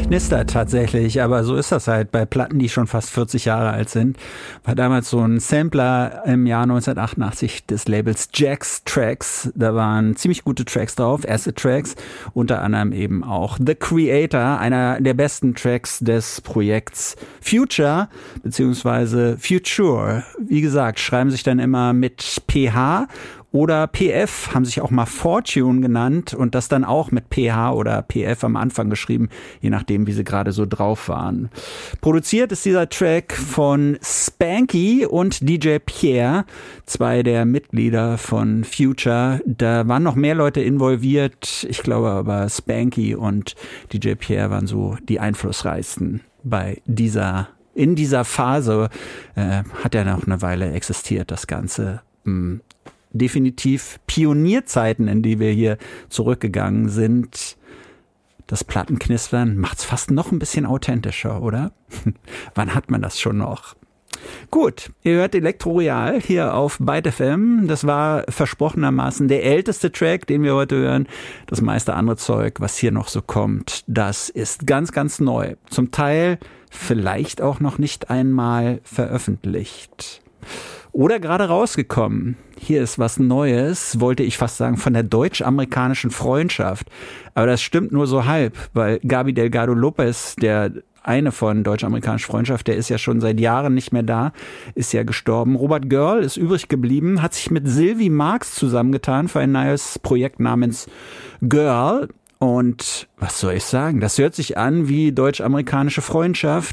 knistert tatsächlich, aber so ist das halt bei Platten, die schon fast 40 Jahre alt sind. War damals so ein Sampler im Jahr 1988 des Labels Jack's Tracks. Da waren ziemlich gute Tracks drauf, Acid Tracks, unter anderem eben auch The Creator, einer der besten Tracks des Projekts Future, beziehungsweise Future. Wie gesagt, schreiben sich dann immer mit PH oder PF, haben sich auch mal Fortune genannt und das dann auch mit PH oder PF am Anfang geschrieben, je nachdem, wie sie gerade so drauf waren. Produziert ist dieser Track von Spanky und DJ Pierre, zwei der Mitglieder von Future. Da waren noch mehr Leute involviert, ich glaube aber Spanky und DJ Pierre waren so die einflussreichsten in dieser Phase. Hat ja noch eine Weile existiert, das Ganze. Definitiv Pionierzeiten, in die wir hier zurückgegangen sind. Das Plattenknistern macht's fast noch ein bisschen authentischer, oder? Wann hat man das schon noch? Gut, ihr hört Elektroreal hier auf Byte FM. Das war versprochenermaßen der älteste Track, den wir heute hören. Das meiste andere Zeug, was hier noch so kommt, das ist ganz, ganz neu. Zum Teil vielleicht auch noch nicht einmal veröffentlicht. Oder gerade rausgekommen. Hier ist was Neues, wollte ich fast sagen, von der deutsch-amerikanischen Freundschaft. Aber das stimmt nur so halb, weil Gaby Delgado Lopez, der eine von deutsch-amerikanischer Freundschaft, der ist ja schon seit Jahren nicht mehr da, ist ja gestorben. Robert Girl ist übrig geblieben, hat sich mit Sylvie Marx zusammengetan für ein neues Projekt namens Girl. Und was soll ich sagen? Das hört sich an wie deutsch-amerikanische Freundschaft.